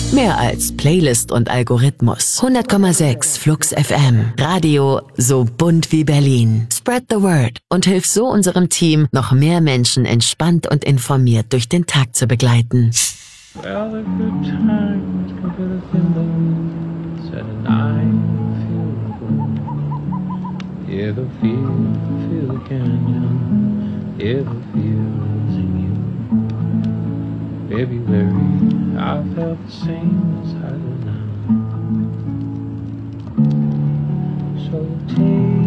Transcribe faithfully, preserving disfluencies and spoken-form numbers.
Mehr als Playlist und Algorithmus. hundert Komma sechs Flux F M. Radio so bunt wie Berlin. Spread the word und hilf so unserem Team, noch mehr Menschen entspannt und informiert durch den Tag zu begleiten. Well, the good times come to the windows at a night feel good. Yeah, the feel, feel the canyon. Yeah, the feel's in you. February, I felt the same as I do now. So take